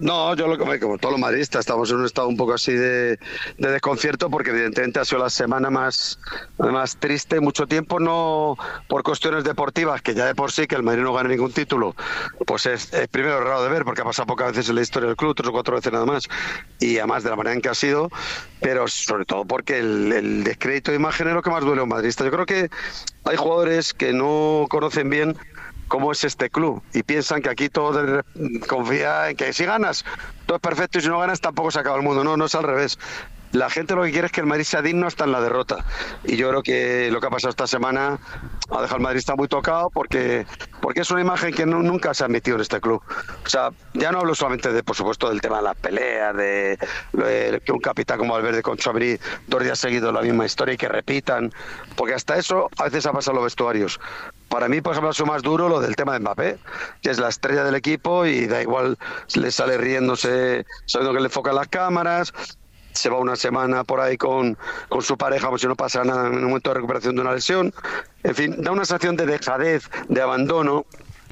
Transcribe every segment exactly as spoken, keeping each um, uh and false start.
No, yo lo que como todos los madridistas estamos en un estado un poco así de, de desconcierto porque evidentemente ha sido la semana más, más triste en mucho tiempo, no por cuestiones deportivas, que ya de por sí que el Madrid no gane ningún título, pues es, es primero raro de ver porque ha pasado pocas veces en la historia del club, tres o cuatro veces nada más, y además de la manera en que ha sido, pero sobre todo porque el, el descrédito de imagen es lo que más duele a un madridista. Yo creo que hay jugadores que no conocen bien cómo es este club y piensan que aquí todo de, confía en que si ganas todo es perfecto y si no ganas tampoco se acaba el mundo. No, no es al revés. La gente lo que quiere es que el Madrid sea digno hasta en la derrota, y yo creo que lo que ha pasado esta semana ha dejado al madridista muy tocado porque porque es una imagen que no, nunca se ha admitido en este club. O sea, ya no hablo solamente de, por supuesto, del tema de las peleas, de, de que un capitán como Valverde con Tchouaméni dos días seguidos la misma historia y que repitan, porque hasta eso a veces ha pasado en los vestuarios. Para mí, por ejemplo, ha sido más duro lo del tema de Mbappé, que es la estrella del equipo y da igual, le sale riéndose sabiendo que le enfocan las cámaras, se va una semana por ahí con, con su pareja como si no pasa nada en un momento de recuperación de una lesión. En fin, da una sensación de dejadez, de abandono,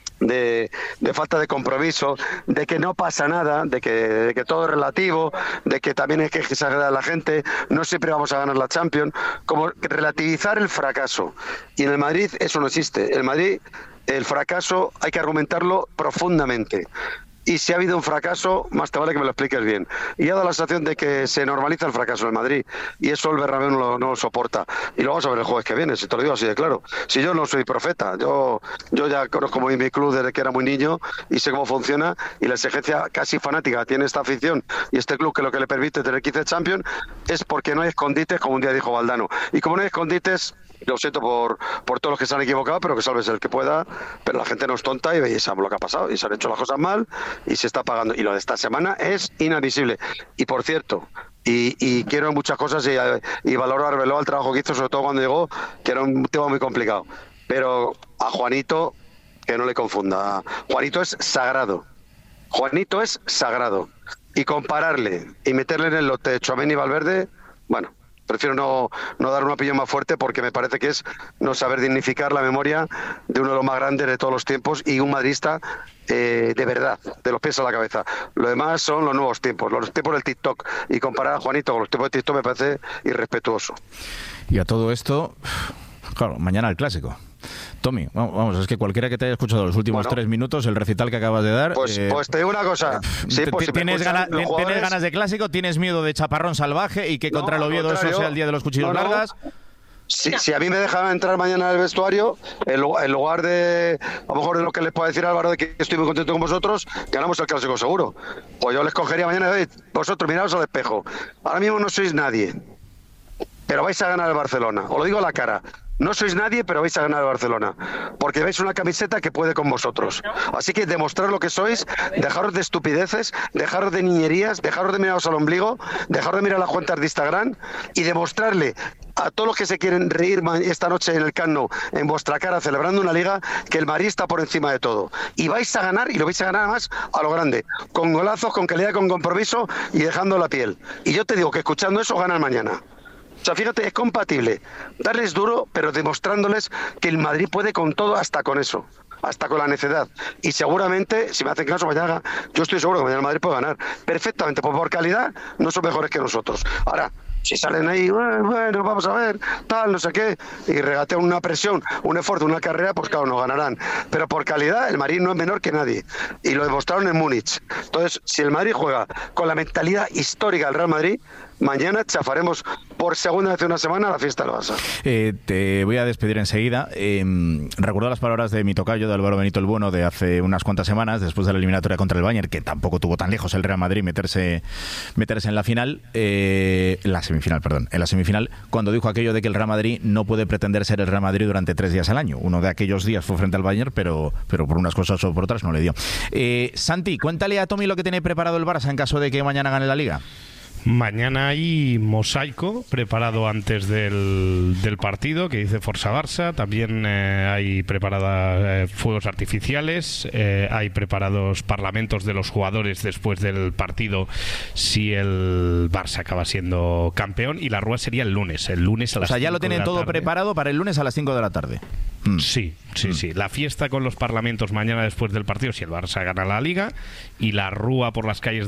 de, de falta de compromiso, de que no pasa nada, de que, de que todo es relativo, de que también hay que exagerar a la gente, no siempre vamos a ganar la Champions, como relativizar el fracaso. Y en el Madrid eso no existe. En el Madrid el fracaso hay que argumentarlo profundamente. Y si ha habido un fracaso, más te vale que me lo expliques bien. Y ha dado la sensación de que se normaliza el fracaso en el Madrid. Y eso el Bernabéu no lo, no lo soporta. Y lo vamos a ver el jueves que viene, si te lo digo así de claro. Si yo no soy profeta, yo yo ya conozco muy mi club desde que era muy niño y sé cómo funciona. Y la exigencia casi fanática tiene esta afición y este club, que lo que le permite tener quince Champions es porque no hay escondites, como un día dijo Valdano. Y como no hay escondites, lo siento por, por todos los que se han equivocado, pero que salves el que pueda, pero la gente no es tonta y veis lo que ha pasado y se han hecho las cosas mal y se está pagando, y lo de esta semana es inadmisible. Y por cierto, y, y quiero muchas cosas y, y valoro a Arbeloa el trabajo que hizo, sobre todo cuando llegó, que era un tema muy complicado, pero a Juanito que no le confunda. Juanito es sagrado, Juanito es sagrado, y compararle y meterle en el lote de Tchouaméni y Valverde, bueno, prefiero no, no dar una opinión más fuerte porque me parece que es no saber dignificar la memoria de uno de los más grandes de todos los tiempos y un madridista eh, de verdad, de los pies a la cabeza. Lo demás son los nuevos tiempos, los tiempos del TikTok, y comparar a Juanito con los tiempos de TikTok me parece irrespetuoso. Y a todo esto, claro, mañana el clásico. Tommy, vamos, es que cualquiera que te haya escuchado los últimos bueno, tres minutos, el recital que acabas de dar... Pues, eh, pues te digo una cosa... Sí, pues si ¿tienes, gana, jugadores... ¿Tienes ganas de clásico? ¿Tienes miedo de chaparrón salvaje y que contra no, el Oviedo eso sea el día de los cuchillos no, no. largas? Si, si a mí me dejan entrar mañana al vestuario, en, en lugar de, a lo mejor de lo que les puedo decir Álvaro, de que estoy muy contento con vosotros, ganamos el clásico seguro. Pues yo les cogería mañana y vosotros miraos al espejo. Ahora mismo no sois nadie, pero vais a ganar el Barcelona. Os lo digo a la cara. No sois nadie, pero vais a ganar el Barcelona, porque veis una camiseta que puede con vosotros. Así que demostrar lo que sois, dejaros de estupideces, dejaros de niñerías, dejaros de miraros al ombligo, dejaros de mirar las cuentas de Instagram y demostrarle a todos los que se quieren reír esta noche en el Camp Nou, en vuestra cara, celebrando una liga, que el Madrid está por encima de todo. Y vais a ganar, y lo vais a ganar además a lo grande, con golazos, con calidad, con compromiso y dejando la piel. Y yo te digo que escuchando eso ganan mañana. O sea, fíjate, es compatible darles duro, pero demostrándoles que el Madrid puede con todo, hasta con eso, hasta con la necedad. Y seguramente, si me hacen caso mañana, yo estoy seguro que mañana el Madrid puede ganar perfectamente, pues por calidad no son mejores que nosotros. Ahora, si salen ahí, bueno, bueno, vamos a ver, tal, no sé qué, y regatean una presión, un esfuerzo, una carrera, pues claro, no ganarán. Pero por calidad, el Madrid no es menor que nadie. Y lo demostraron en Múnich. Entonces, si el Madrid juega con la mentalidad histórica del Real Madrid, mañana chafaremos por segunda vez en una semana la fiesta del Barça. Eh, te voy a despedir enseguida. Eh, recuerdo las palabras de mi tocayo, de Álvaro Benito el Bueno, de hace unas cuantas semanas, después de la eliminatoria contra el Bayern, que tampoco tuvo tan lejos el Real Madrid meterse, meterse en la final, eh, la semifinal, perdón, en la semifinal, cuando dijo aquello de que el Real Madrid no puede pretender ser el Real Madrid durante tres días al año. Uno de aquellos días fue frente al Bayern, pero, pero por unas cosas o por otras no le dio. Eh, Santi, cuéntale a Tommy lo que tiene preparado el Barça en caso de que mañana gane la Liga. Mañana hay mosaico preparado antes del, del partido que dice Forza Barça. También eh, hay preparadas eh, fuegos artificiales, eh, hay preparados parlamentos de los jugadores después del partido si el Barça acaba siendo campeón, y la Rúa sería el lunes, el lunes a las O sea, ya lo tienen todo tarde. preparado para el lunes a las cinco de la tarde. Mm. Sí, sí, Mm. sí. La fiesta con los parlamentos mañana después del partido, si el Barça gana la Liga, y la rúa por las calles